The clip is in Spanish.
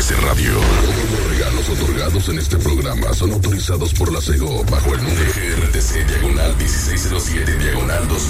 MBS Radio. Los regalos otorgados en este programa son autorizados por la CEGO bajo el número GRTC /1607/2.